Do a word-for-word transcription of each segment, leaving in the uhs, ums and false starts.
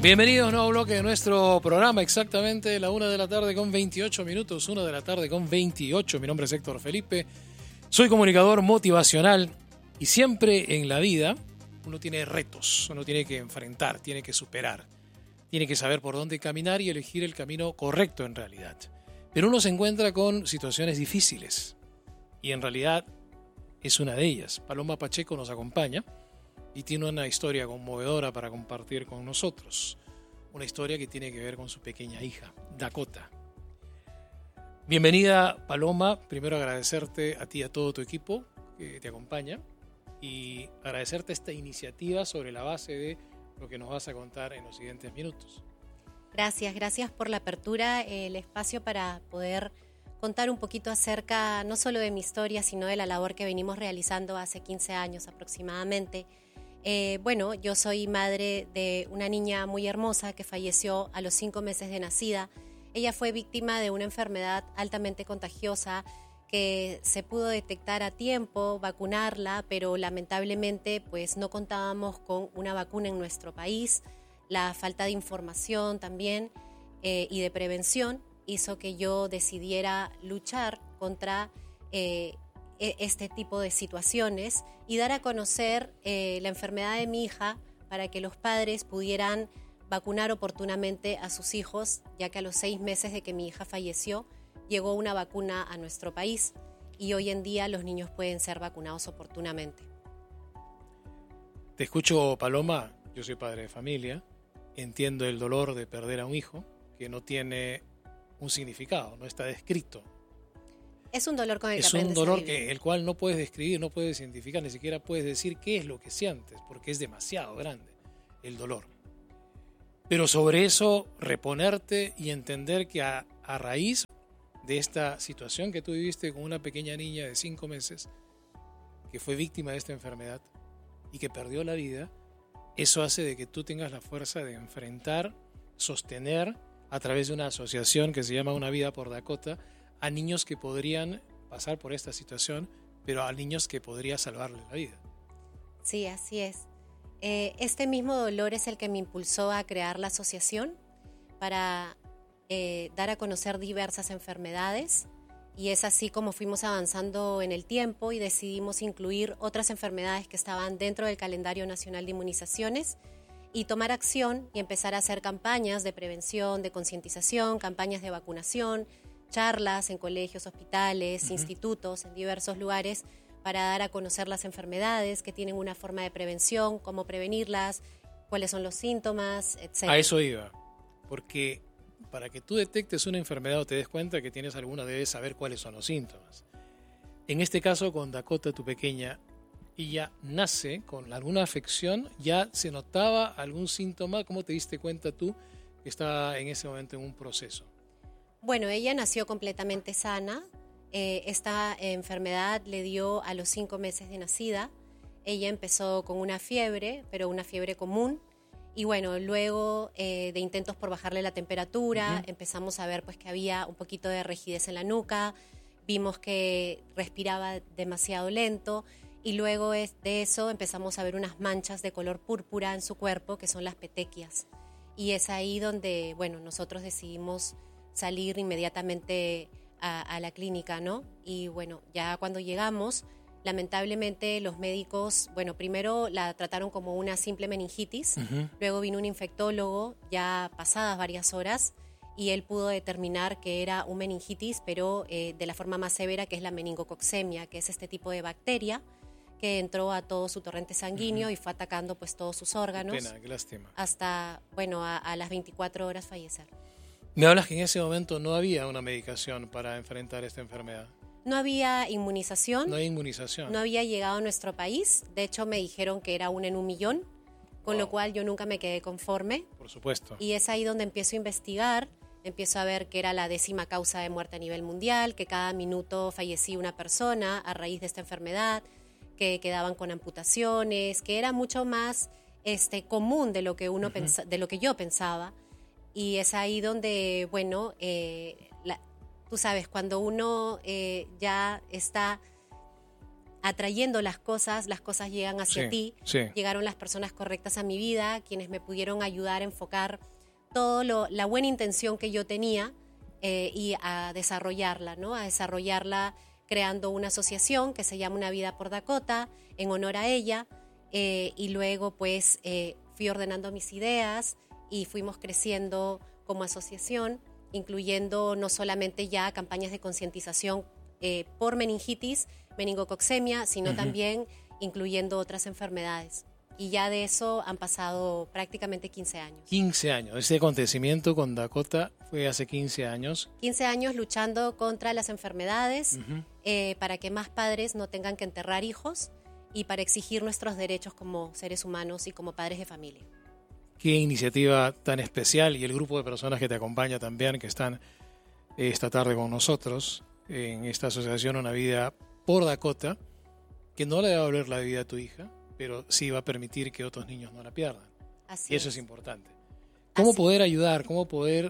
Bienvenidos a un nuevo bloque de nuestro programa, exactamente la una de la tarde con veintiocho minutos, una de la tarde con veintiocho. Mi nombre es Héctor Felipe, soy comunicador motivacional y siempre en la vida uno tiene retos, uno tiene que enfrentar, tiene que superar, tiene que saber por dónde caminar y elegir el camino correcto en realidad. Pero uno se encuentra con situaciones difíciles y en realidad es una de ellas. Paloma Pacheco nos acompaña y tiene una historia conmovedora para compartir con nosotros. Una historia que tiene que ver con su pequeña hija, Dakota. Bienvenida, Paloma. Primero agradecerte a ti y a todo tu equipo que te acompaña y agradecerte esta iniciativa sobre la base de lo que nos vas a contar en los siguientes minutos. Gracias, gracias por la apertura, el espacio para poder contar un poquito acerca no solo de mi historia, sino de la labor que venimos realizando hace quince años aproximadamente. Eh, bueno, yo soy madre de una niña muy hermosa que falleció a los cinco meses de nacida. Ella fue víctima de una enfermedad altamente contagiosa que se pudo detectar a tiempo, vacunarla, pero lamentablemente pues no contábamos con una vacuna en nuestro país. La falta de información también eh, y de prevención hizo que yo decidiera luchar contra eh, este tipo de situaciones y dar a conocer eh, la enfermedad de mi hija para que los padres pudieran vacunar oportunamente a sus hijos, ya que a los seis meses de que mi hija falleció llegó una vacuna a nuestro país y hoy en día los niños pueden ser vacunados oportunamente. Te escucho, Paloma. Yo soy padre de familia, entiendo el dolor de perder a un hijo que no tiene un significado, no está descrito. Es un dolor con el que es un aprendes dolor a vivir. que el cual no puedes describir, no puedes identificar, ni siquiera puedes decir qué es lo que sientes, porque es demasiado grande el dolor. Pero sobre eso reponerte y entender que a, a raíz de esta situación que tú viviste con una pequeña niña de cinco meses que fue víctima de esta enfermedad y que perdió la vida, eso hace de que tú tengas la fuerza de enfrentar, sostener a través de una asociación que se llama Una Vida por Dakota a niños que podrían pasar por esta situación, pero a niños que podría salvarles la vida. Sí, así es. Eh, este mismo dolor es el que me impulsó a crear la asociación para eh, dar a conocer diversas enfermedades y es así como fuimos avanzando en el tiempo y decidimos incluir otras enfermedades que estaban dentro del calendario nacional de inmunizaciones y tomar acción y empezar a hacer campañas de prevención, de concientización, campañas de vacunación, charlas en colegios, hospitales, uh-huh. institutos, en diversos lugares para dar a conocer las enfermedades que tienen una forma de prevención, cómo prevenirlas, cuáles son los síntomas, etcétera. A eso iba, porque para que tú detectes una enfermedad o te des cuenta que tienes alguna, debes saber cuáles son los síntomas. En este caso, con Dakota, tu pequeña, ella nace con alguna afección, ¿ya se notaba algún síntoma? ¿Cómo te diste cuenta tú que estaba en ese momento en un proceso? Bueno, ella nació completamente sana. Eh, esta enfermedad le dio a los cinco meses de nacida. Ella empezó con una fiebre, pero una fiebre común. Y bueno, luego eh, de intentos por bajarle la temperatura, uh-huh. empezamos a ver pues, que había un poquito de rigidez en la nuca. Vimos que respiraba demasiado lento. Y luego de eso empezamos a ver unas manchas de color púrpura en su cuerpo, que son las petequias. Y es ahí donde, bueno, nosotros decidimos salir inmediatamente a, a la clínica, ¿no? Y bueno, ya cuando llegamos, lamentablemente los médicos, bueno, primero la trataron como una simple meningitis, uh-huh. luego vino un infectólogo ya pasadas varias horas y él pudo determinar que era un meningitis, pero eh, de la forma más severa, que es la meningococcemia, que es este tipo de bacteria que entró a todo su torrente sanguíneo uh-huh. y fue atacando pues todos sus órganos. Qué pena, qué lástima. Hasta, bueno, a, a las veinticuatro horas fallecer. Me hablas que en ese momento no había una medicación para enfrentar esta enfermedad. No había inmunización. No hay inmunización. No había llegado a nuestro país. De hecho, me dijeron que era una en un millón, con wow. lo cual yo nunca me quedé conforme. Por supuesto. Y es ahí donde empiezo a investigar. Empiezo a ver que era la décima causa de muerte a nivel mundial, que cada minuto fallecía una persona a raíz de esta enfermedad, que quedaban con amputaciones, que era mucho más este, común de lo que uno uh-huh. pensa, de lo que yo pensaba. Y es ahí donde, bueno, eh, la, tú sabes, cuando uno eh, ya está atrayendo las cosas, las cosas llegan hacia sí, ti. Sí. Llegaron las personas correctas a mi vida, quienes me pudieron ayudar a enfocar todo lo, la buena intención que yo tenía eh, y a desarrollarla, ¿no? A desarrollarla creando una asociación que se llama Una Vida por Dakota, en honor a ella, eh, y luego pues eh, fui ordenando mis ideas y fuimos creciendo como asociación, incluyendo no solamente ya campañas de concientización eh, por meningitis, meningococcemia, sino uh-huh. también incluyendo otras enfermedades. Y ya de eso han pasado prácticamente quince años. quince años. Ese acontecimiento con Dakota fue hace quince años. quince años luchando contra las enfermedades, uh-huh. eh, para que más padres no tengan que enterrar hijos y para exigir nuestros derechos como seres humanos y como padres de familia. Qué iniciativa tan especial, y el grupo de personas que te acompaña también, que están esta tarde con nosotros en esta asociación Una Vida por Dakota, que no le va a volver la vida a tu hija, pero sí va a permitir que otros niños no la pierdan. Así y eso es. es importante. ¿Cómo Así. poder ayudar? ¿Cómo poder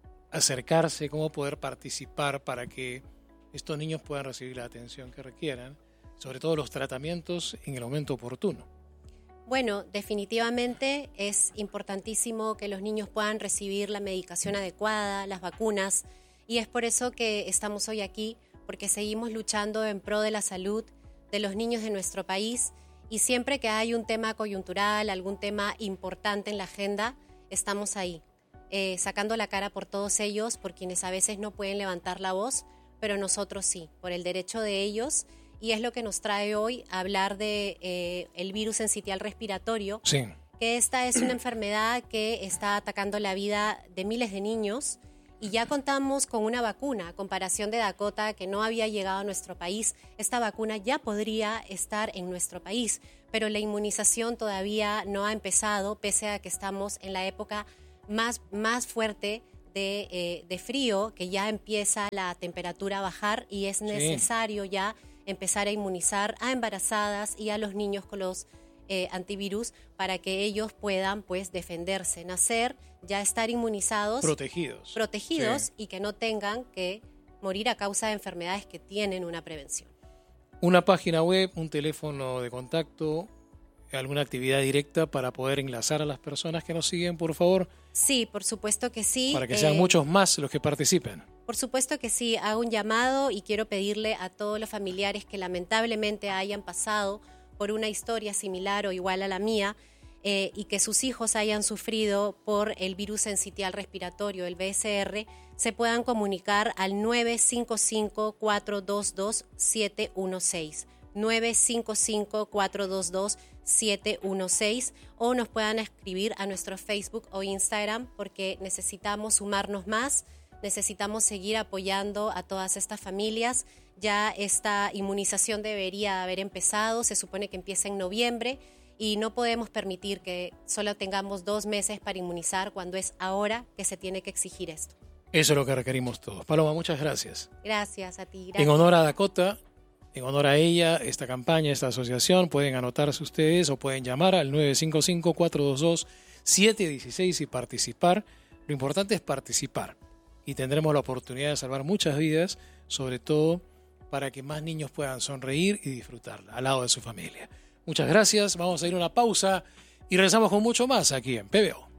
acercarse? ¿Cómo poder participar para que estos niños puedan recibir la atención que requieran? Sobre todo los tratamientos en el momento oportuno. Bueno, definitivamente es importantísimo que los niños puedan recibir la medicación adecuada, las vacunas, y es por eso que estamos hoy aquí, porque seguimos luchando en pro de la salud de los niños de nuestro país. Y siempre que hay un tema coyuntural, algún tema importante en la agenda, estamos ahí, eh, sacando la cara por todos ellos, por quienes a veces no pueden levantar la voz, pero nosotros sí, por el derecho de ellos. Y es lo que nos trae hoy a hablar de eh, el virus sincitial respiratorio, sí. que esta es una enfermedad que está atacando la vida de miles de niños. Y ya contamos con una vacuna, a comparación de Dakota, que no había llegado a nuestro país. Esta vacuna ya podría estar en nuestro país, pero la inmunización todavía no ha empezado, pese a que estamos en la época más, más fuerte de, eh, de frío, que ya empieza la temperatura a bajar y es necesario sí. ya empezar a inmunizar a embarazadas y a los niños con los eh, antivirus para que ellos puedan pues defenderse, nacer, ya estar inmunizados, protegidos, protegidos sí. y que no tengan que morir a causa de enfermedades que tienen una prevención. Una página web, un teléfono de contacto, alguna actividad directa para poder enlazar a las personas que nos siguen, por favor. Sí, por supuesto que sí. Para que sean eh, muchos más los que participen. Por supuesto que sí, hago un llamado y quiero pedirle a todos los familiares que lamentablemente hayan pasado por una historia similar o igual a la mía, eh, y que sus hijos hayan sufrido por el virus sincitial respiratorio, el V S R, se puedan comunicar al nueve cinco cinco, cuatro dos dos, siete uno seis. nueve cinco cinco, cuatro dos dos, siete uno seis, o nos puedan escribir a nuestro Facebook o Instagram, porque necesitamos sumarnos más, necesitamos seguir apoyando a todas estas familias. Ya esta inmunización debería haber empezado, se supone que empieza en noviembre, y no podemos permitir que solo tengamos dos meses para inmunizar cuando es ahora que se tiene que exigir esto. Eso es lo que requerimos todos. Paloma, muchas gracias. Gracias a ti. Gracias. En honor a Dakota, en honor a ella, esta campaña, esta asociación, pueden anotarse ustedes o pueden llamar al nueve cinco cinco, cuatro dos dos, siete uno seis y participar. Lo importante es participar y tendremos la oportunidad de salvar muchas vidas, sobre todo para que más niños puedan sonreír y disfrutarla al lado de su familia. Muchas gracias, vamos a ir a una pausa y regresamos con mucho más aquí en P B O.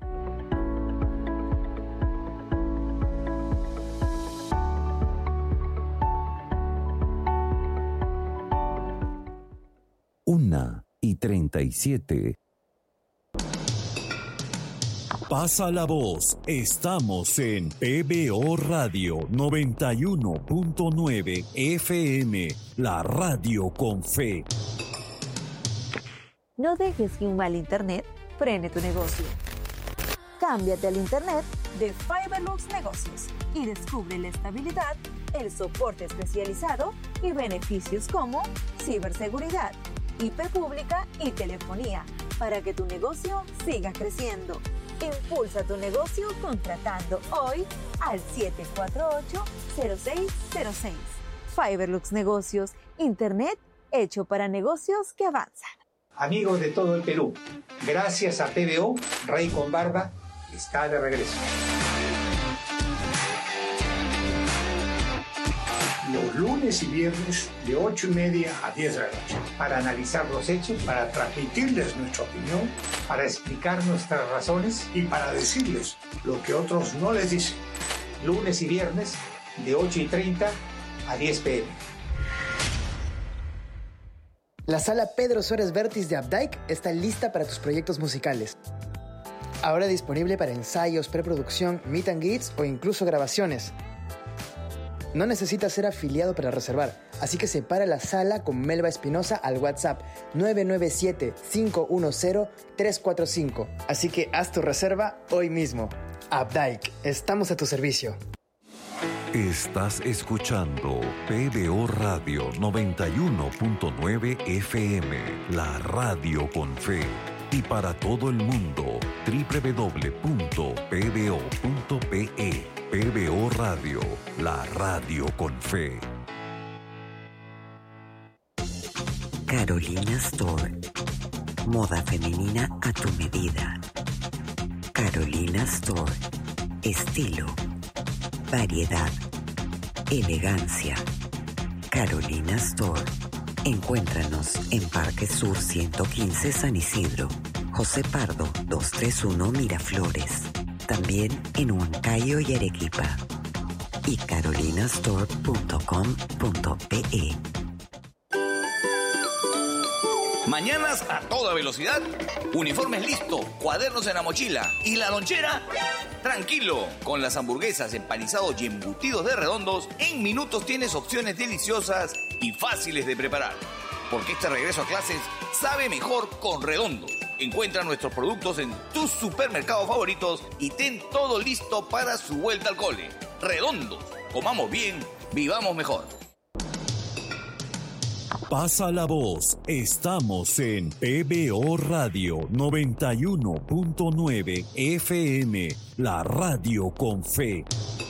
Una y treinta y siete. Pasa la voz, estamos en P B O Radio noventa y uno punto nueve F M, la radio con fe. No dejes que un mal internet frene tu negocio. Cámbiate al internet de Fiberlux Negocios y descubre la estabilidad, el soporte especializado y beneficios como ciberseguridad, I P pública y telefonía para que tu negocio siga creciendo. Impulsa tu negocio contratando hoy al siete cuatro ocho, cero seis cero seis. Fiberlux Negocios, internet hecho para negocios que avanzan. Amigos de todo el Perú, gracias a P B O, Rey con Barba está de regreso. Los lunes lunes y viernes de ocho y media a diez de la noche, para analizar los hechos, para transmitirles nuestra opinión, para explicar nuestras razones y para decirles lo que otros no les dicen. Lunes y viernes de ocho y treinta a diez pe eme. La sala Pedro Suárez Vértiz de Updike está lista para tus proyectos musicales. Ahora disponible para ensayos, preproducción, meet and greets o incluso grabaciones. No necesitas ser afiliado para reservar, así que separa la sala con Melba Espinosa al WhatsApp nueve nueve siete, cinco uno cero, tres cuatro cinco. Así que haz tu reserva hoy mismo. Updike, estamos a tu servicio. Estás escuchando P B O Radio noventa y uno punto nueve efe eme, la radio con fe. Y para todo el mundo, doble u doble u doble u punto p b o punto p e. P B O Radio, la radio con fe. Carolina Store. Moda femenina a tu medida. Carolina Store. Estilo, variedad, elegancia. Carolina Store. Encuéntranos en Parque Sur ciento quince San Isidro, José Pardo doscientos treinta y uno Miraflores. También en Huancayo y Arequipa. Y carolinastore punto com punto pe. Mañanas a toda velocidad, uniformes listo, cuadernos en la mochila y la lonchera. Tranquilo, con las hamburguesas, empanizados y embutidos de Redondos, en minutos tienes opciones deliciosas y fáciles de preparar. Porque este regreso a clases sabe mejor con Redondos. Encuentra nuestros productos en tus supermercados favoritos y ten todo listo para su vuelta al cole. Redondos, comamos bien, vivamos mejor. Pasa la voz, estamos en P B O Radio noventa y uno punto nueve efe eme, la radio con fe.